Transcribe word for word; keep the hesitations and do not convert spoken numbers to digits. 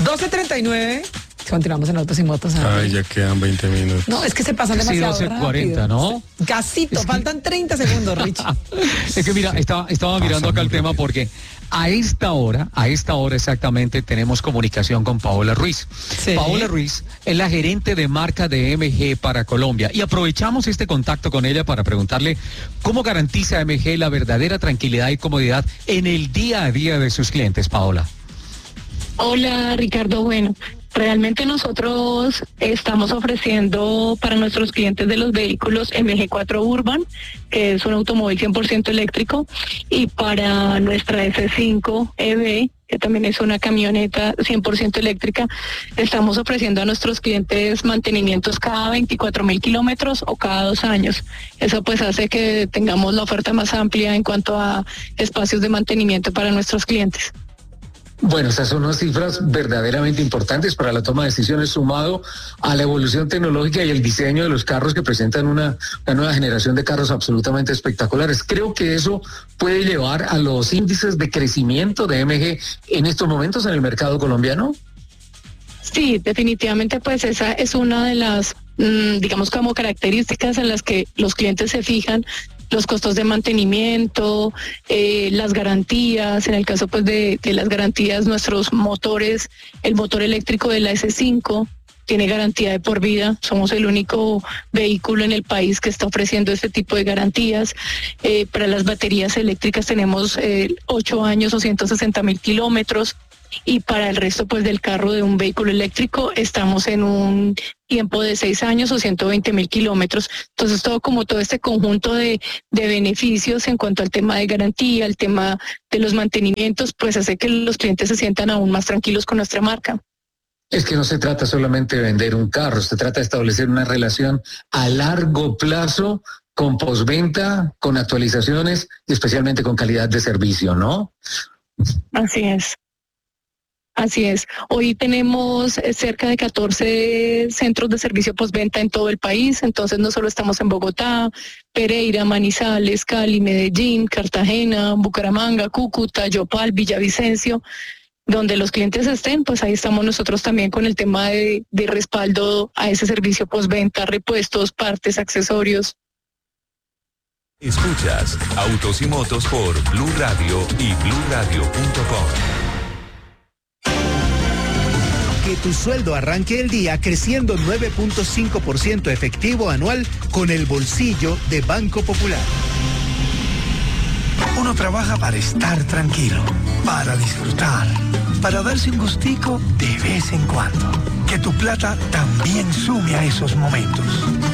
doce treinta y nueve. Continuamos en Autos y Motos. Ay, ya quedan veinte minutos. No, es que se pasan demasiado sí, doce cuarenta, ¿no? Casito, Es que... faltan treinta segundos, Rich. Es que mira, estaba, estaba mirando acá el tema porque a esta hora, a esta hora exactamente tenemos comunicación con Paola Ruiz. Sí. Paola Ruiz es la gerente de marca de M G para Colombia y aprovechamos este contacto con ella para preguntarle cómo garantiza M G la verdadera tranquilidad y comodidad en el día a día de sus clientes, Paola. Hola, Ricardo. Bueno, realmente nosotros estamos ofreciendo para nuestros clientes de los vehículos M G cuatro Urban, que es un automóvil cien por ciento eléctrico, y para nuestra F cinco E V, que también es una camioneta cien por ciento eléctrica, estamos ofreciendo a nuestros clientes mantenimientos cada veinticuatro mil kilómetros o cada dos años. Eso pues hace que tengamos la oferta más amplia en cuanto a espacios de mantenimiento para nuestros clientes. Bueno, estas son unas cifras verdaderamente importantes para la toma de decisiones, sumado a la evolución tecnológica y el diseño de los carros que presentan una, una nueva generación de carros absolutamente espectaculares. Creo que eso puede llevar a los índices de crecimiento de M G en estos momentos en el mercado colombiano. Sí, definitivamente pues esa es una de las, mmm, digamos, como características en las que los clientes se fijan. Los costos de mantenimiento, eh, las garantías, en el caso pues de, de las garantías, nuestros motores, el motor eléctrico de la S cinco tiene garantía de por vida. Somos el único vehículo en el país que está ofreciendo este tipo de garantías. Eh, para las baterías eléctricas tenemos eh, ocho años o ciento sesenta mil kilómetros. Y para el resto pues del carro de un vehículo eléctrico estamos en un tiempo de seis años o ciento veinte mil kilómetros. Entonces todo como todo este conjunto de, de beneficios en cuanto al tema de garantía, el tema de los mantenimientos, pues hace que los clientes se sientan aún más tranquilos con nuestra marca. Es que no se trata solamente de vender un carro, se trata de establecer una relación a largo plazo con postventa, con actualizaciones y especialmente con calidad de servicio, ¿no? Así es. Así es. Hoy tenemos cerca de catorce centros de servicio postventa en todo el país. Entonces no solo estamos en Bogotá, Pereira, Manizales, Cali, Medellín, Cartagena, Bucaramanga, Cúcuta, Yopal, Villavicencio. Donde los clientes estén, pues ahí estamos nosotros también con el tema de, de respaldo a ese servicio postventa, repuestos, partes, accesorios. Escuchas Autos y Motos por Blue Radio y blue radio punto com. Que tu sueldo arranque el día creciendo nueve punto cinco por ciento efectivo anual con el bolsillo de Banco Popular. Uno trabaja para estar tranquilo, para disfrutar, para darse un gustico de vez en cuando. Que tu plata también sume a esos momentos.